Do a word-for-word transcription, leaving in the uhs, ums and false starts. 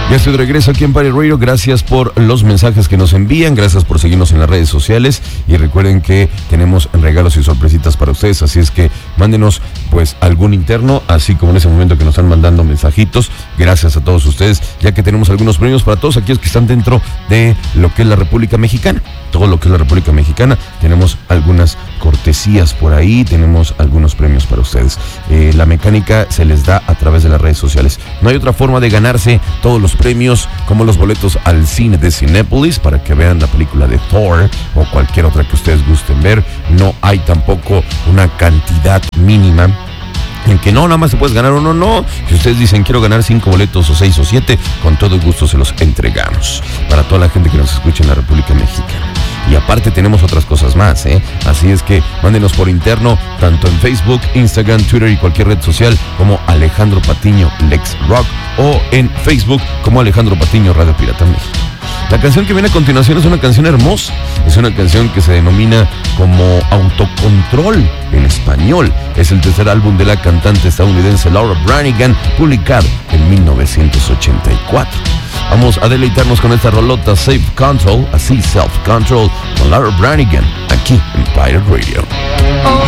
Ya estoy de regreso aquí en Pirate Radio. Gracias por los mensajes que nos envían, gracias por seguirnos en las redes sociales y recuerden que tenemos regalos y sorpresitas para ustedes, así es que mándenos pues algún interno, así como en ese momento que nos están mandando mensajitos. Gracias a todos ustedes, ya que tenemos algunos premios para todos aquellos que están dentro de lo que es la República Mexicana. Todo lo que es la República Mexicana, tenemos algunas cortesías por ahí, tenemos algunos premios para ustedes. Eh, la mecánica se les da a través de las redes sociales. No hay otra forma de ganarse todos los premios, como los boletos al cine de Cinépolis para que vean la película de Thor o cualquier otra que ustedes gusten ver. No hay tampoco una cantidad mínima en que no, nada más se puedes ganar uno, no. Si ustedes dicen quiero ganar cinco boletos o seis o siete, con todo gusto se los entregamos para toda la gente que nos escucha en la República Mexicana. Y aparte tenemos otras cosas más, ¿eh? Así es que mándenos por interno, tanto en Facebook, Instagram, Twitter y cualquier red social como Alejandro Patiño Lex Rock o en Facebook como Alejandro Patiño Radio Pirata México. La canción que viene a continuación es una canción hermosa, es una canción que se denomina como Autocontrol en español. Es el tercer álbum de la cantante estadounidense Laura Branigan, publicado en mil novecientos ochenta y cuatro. Vamos a deleitarnos con esta rolota Self Control, así Self Control, con Laura Branigan, aquí en Pirate Radio. Oh.